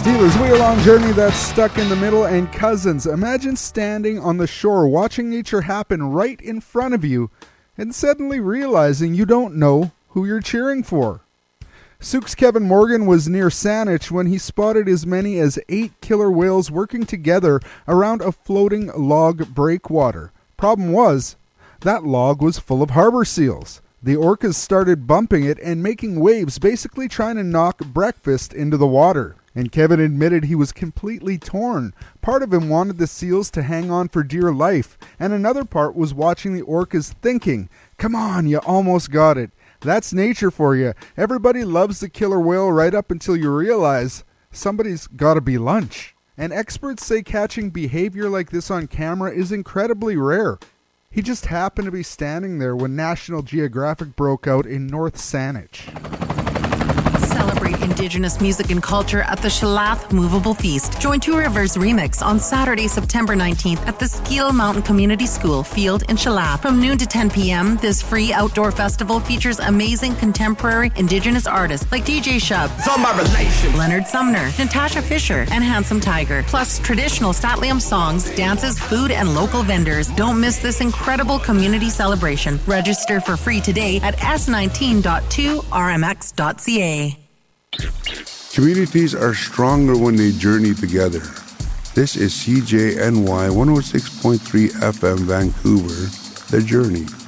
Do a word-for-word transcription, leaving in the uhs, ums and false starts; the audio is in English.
Steelers Wheel-On Journey, that's Stuck in the Middle, and Cousins. Imagine standing on the shore watching nature happen right in front of you and suddenly realizing you don't know who you're cheering for. Souk's Kevin Morgan was near Saanich when he spotted as many as eight killer whales working together around a floating log breakwater. Problem was, that log was full of harbor seals. The orcas started bumping it and making waves, basically trying to knock breakfast into the water. And Kevin admitted he was completely torn. Part of him wanted the seals to hang on for dear life, and another part was watching the orcas thinking, come on, you almost got it. That's nature for you. Everybody loves the killer whale right up until you realize somebody's got to be lunch. And experts say catching behavior like this on camera is incredibly rare. He just happened to be standing there when National Geographic broke out in North Saanich. Celebrate Indigenous music and culture at the Shalath Movable Feast. Join Two Rivers Remix on Saturday, September nineteenth at the Skeel Mountain Community School Field in Shalath. From noon to ten p.m., this free outdoor festival features amazing contemporary Indigenous artists like D J Shub, Leonard Sumner, Natasha Fisher, and Handsome Tiger, plus traditional Statlium songs, dances, food, and local vendors. Don't miss this incredible community celebration. Register for free today at s nineteen dot two r m x dot c a. Communities are stronger when they journey together. This is C J N Y one oh six point three F M Vancouver, The Journey.